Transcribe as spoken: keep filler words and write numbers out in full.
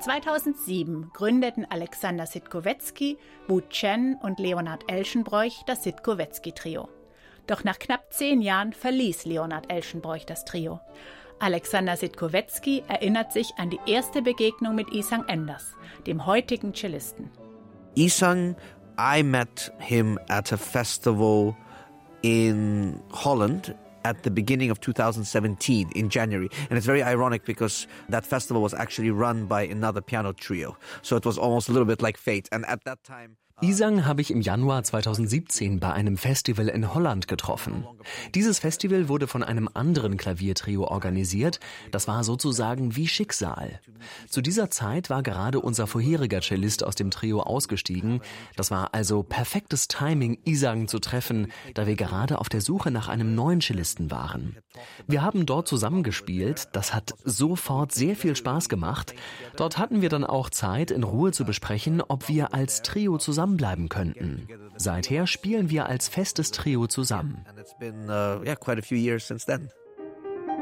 zweitausendsieben gründeten Alexander Sitkowetzki, Wu Chen und Leonhard Elschenbroich das Sitkowetzki-Trio. Doch nach knapp zehn Jahren verließ Leonhard Elschenbroich das Trio. Alexander Sitkowetzki erinnert sich an die erste Begegnung mit Ihsang Enders, dem heutigen Cellisten. Ihsang, I met him at a festival in Holland at the beginning of two thousand seventeen, in January. And it's very ironic because that festival was actually run by another piano trio. So it was almost a little bit like fate. And at that time... Ihsang habe ich im Januar zweitausendsiebzehn bei einem Festival in Holland getroffen. Dieses Festival wurde von einem anderen Klaviertrio organisiert. Das war sozusagen wie Schicksal. Zu dieser Zeit war gerade unser vorheriger Cellist aus dem Trio ausgestiegen. Das war also perfektes Timing, Ihsang zu treffen, da wir gerade auf der Suche nach einem neuen Cellisten waren. Wir haben dort zusammengespielt. Das hat sofort sehr viel Spaß gemacht. Dort hatten wir dann auch Zeit, in Ruhe zu besprechen, ob wir als Trio zusammenbleiben könnten. Seither spielen wir als festes Trio zusammen. And it's been uh, yeah, quite a few years since then.